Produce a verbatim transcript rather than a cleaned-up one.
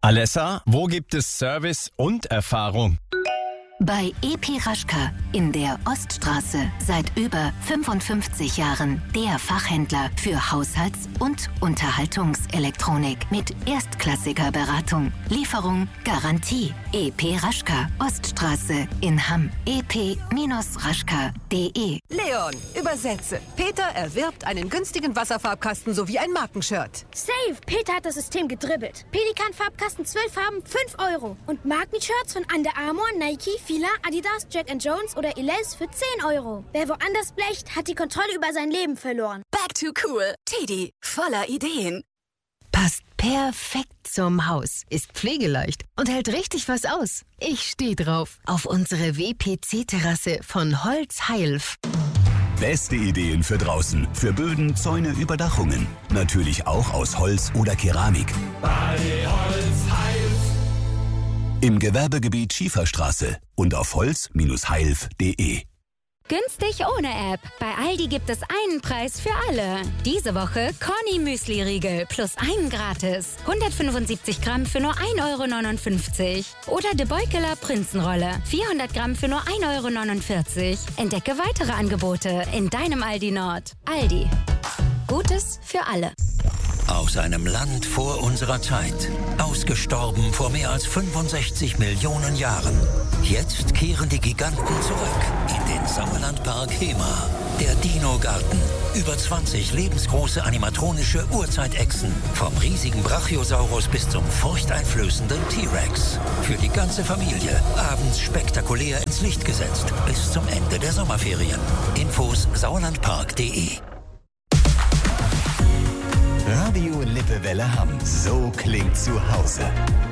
Alessa, wo gibt es Service und Erfahrung? Bei E P Raschka in der Oststraße seit über fünfundfünfzig Jahren der Fachhändler für Haushalts- und Unterhaltungselektronik mit erstklassiger Beratung, Lieferung, Garantie. E P Raschka, Oststraße in Hamm. e p raschka punkt de. Leon, übersetze. Peter erwirbt einen günstigen Wasserfarbkasten sowie ein Markenshirt. Safe! Peter hat das System gedribbelt. Pelikan-Farbkasten, zwölf Farben, fünf Euro. Und Markenshirts von Under Armour, Nike, Fila, Adidas, Jack and Jones oder Elize für zehn Euro. Wer woanders blecht, hat die Kontrolle über sein Leben verloren. Back to cool. Teddy, voller Ideen. Passt perfekt zum Haus, ist pflegeleicht und hält richtig was aus. Ich stehe drauf. Auf unsere W P C-Terrasse von Holz Heilf. Beste Ideen für draußen, für Böden, Zäune, Überdachungen. Natürlich auch aus Holz oder Keramik. Bei Holz Heilf. Im Gewerbegebiet Schieferstraße und auf holz Bindestrich heilf punkt de. Günstig ohne App. Bei Aldi gibt es einen Preis für alle. Diese Woche Conny Müsli-Riegel plus einen gratis. hundertfünfundsiebzig Gramm für nur ein Euro neunundfünfzig. Oder De Beukeler Prinzenrolle. vierhundert Gramm für nur ein Euro neunundvierzig. Entdecke weitere Angebote in deinem Aldi Nord. Aldi. Gutes für alle. Aus einem Land vor unserer Zeit. Ausgestorben vor mehr als fünfundsechzig Millionen Jahren. Jetzt kehren die Giganten zurück in den Sauerlandpark Hema. Der Dino-Garten. Über zwanzig lebensgroße animatronische Urzeitechsen. Vom riesigen Brachiosaurus bis zum furchteinflößenden T-Rex. Für die ganze Familie. Abends spektakulär ins Licht gesetzt. Bis zum Ende der Sommerferien. Infos sauerlandpark punkt de. Radio Lippewelle Hamm. So klingt zu Hause.